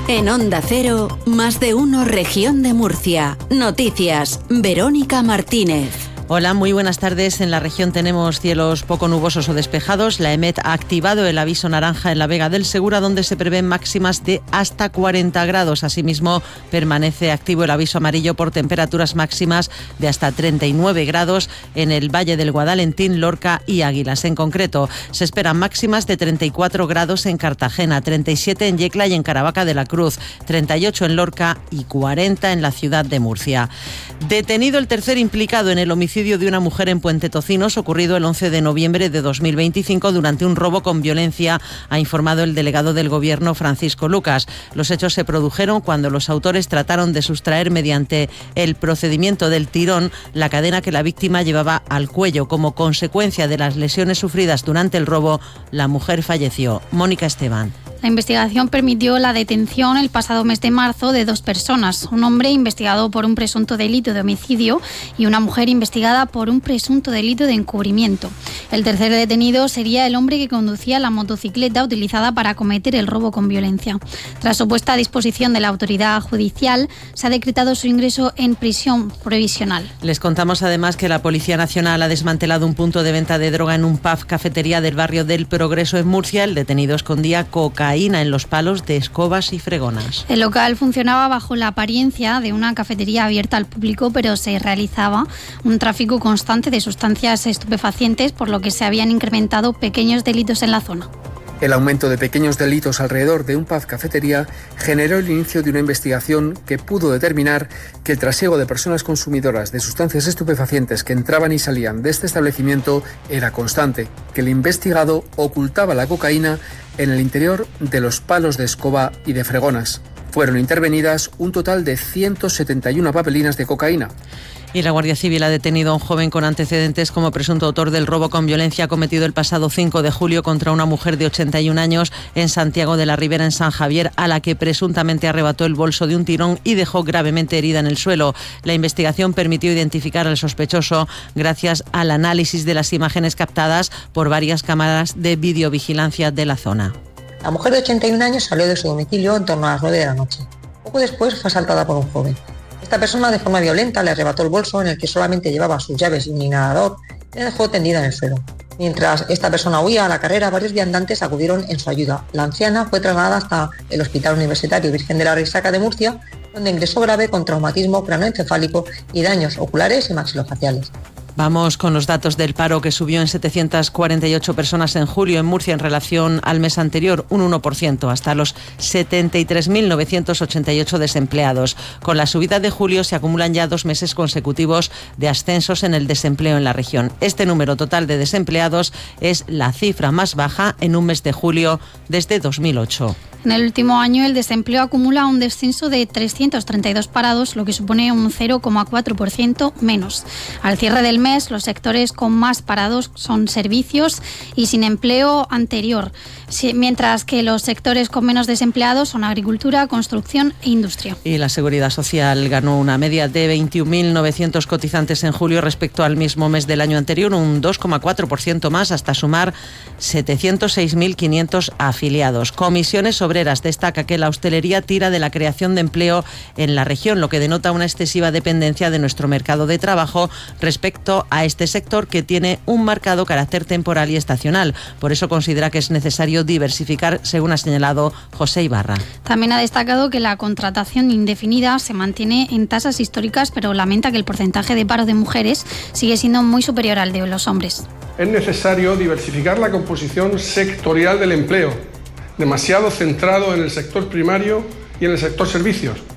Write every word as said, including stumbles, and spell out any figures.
En Onda Cero, Más de Uno Región de Murcia. Noticias, Verónica Martínez. Hola, muy buenas tardes. En la región tenemos cielos poco nubosos o despejados. La EMET ha activado el aviso naranja en la Vega del Segura, donde se prevén máximas de hasta cuarenta grados. Asimismo, permanece activo el aviso amarillo por temperaturas máximas de hasta treinta y nueve grados en el Valle del Guadalentín, Lorca y Águilas. En concreto, se esperan máximas de treinta y cuatro grados en Cartagena, treinta y siete en Yecla y en Caravaca de la Cruz, treinta y ocho en Lorca y cuarenta en la ciudad de Murcia. Detenido el tercer implicado en el homicidio de una mujer en Puente Tocinos, ocurrido el once de noviembre de dos mil veinticinco durante un robo con violencia, ha informado el delegado del Gobierno, Francisco Lucas. Los hechos se produjeron cuando los autores trataron de sustraer mediante el procedimiento del tirón la cadena que la víctima llevaba al cuello. Como consecuencia de las lesiones sufridas durante el robo, la mujer falleció. Mónica Esteban. La investigación permitió la detención el pasado mes de marzo de dos personas, un hombre investigado por un presunto delito de homicidio y una mujer investigada por un presunto delito de encubrimiento. El tercer detenido sería el hombre que conducía la motocicleta utilizada para cometer el robo con violencia. Tras su puesta a disposición de la autoridad judicial, se ha decretado su ingreso en prisión provisional. Les contamos además que la Policía Nacional ha desmantelado un punto de venta de droga en un pub cafetería del barrio del Progreso en Murcia. El detenido escondía cocaína en los palos de escobas y fregonas. El local funcionaba bajo la apariencia de una cafetería abierta al público, pero se realizaba un tráfico constante de sustancias estupefacientes, por lo que se habían incrementado pequeños delitos en la zona. El aumento de pequeños delitos alrededor de un pub cafetería generó el inicio de una investigación que pudo determinar que el trasiego de personas consumidoras de sustancias estupefacientes que entraban y salían de este establecimiento era constante, que el investigado ocultaba la cocaína en el interior de los palos de escoba y de fregonas. Fueron intervenidas un total de ciento setenta y una papelinas de cocaína. Y la Guardia Civil ha detenido a un joven con antecedentes como presunto autor del robo con violencia cometido el pasado cinco de julio contra una mujer de ochenta y un años en Santiago de la Ribera, en San Javier, a la que presuntamente arrebató el bolso de un tirón y dejó gravemente herida en el suelo. La investigación permitió identificar al sospechoso gracias al análisis de las imágenes captadas por varias cámaras de videovigilancia de la zona. La mujer de ochenta y un años salió de su domicilio en torno a las nueve de la noche. Poco después fue asaltada por un joven. Esta persona, de forma violenta, le arrebató el bolso en el que solamente llevaba sus llaves y un inhalador y la dejó tendida en el suelo. Mientras esta persona huía a la carrera, varios viandantes acudieron en su ayuda. La anciana fue trasladada hasta el Hospital Universitario Virgen de la Risaca de Murcia, donde ingresó grave con traumatismo craneoencefálico y daños oculares y maxilofaciales. Vamos con los datos del paro, que subió en setecientas cuarenta y ocho personas en julio en Murcia en relación al mes anterior, un uno por ciento, hasta los setenta y tres mil novecientos ochenta y ocho desempleados. Con la subida de julio se acumulan ya dos meses consecutivos de ascensos en el desempleo en la región. Este número total de desempleados es la cifra más baja en un mes de julio desde dos mil ocho. En el último año, el desempleo acumula un descenso de trescientos treinta y dos parados, lo que supone un cero coma cuatro por ciento menos. Al cierre del mes, los sectores con más parados son servicios y sin empleo anterior, mientras que los sectores con menos desempleados son agricultura, construcción e industria. Y la Seguridad Social ganó una media de veintiún mil novecientos cotizantes en julio respecto al mismo mes del año anterior, un dos coma cuatro por ciento más, hasta sumar setecientos seis mil quinientos afiliados. Comisiones sobre destaca que la hostelería tira de la creación de empleo en la región, lo que denota una excesiva dependencia de nuestro mercado de trabajo respecto a este sector, que tiene un marcado carácter temporal y estacional. Por eso considera que es necesario diversificar, según ha señalado José Ibarra. También ha destacado que la contratación indefinida se mantiene en tasas históricas, pero lamenta que el porcentaje de paro de mujeres sigue siendo muy superior al de los hombres. Es necesario diversificar la composición sectorial del empleo, demasiado centrado en el sector primario y en el sector servicios.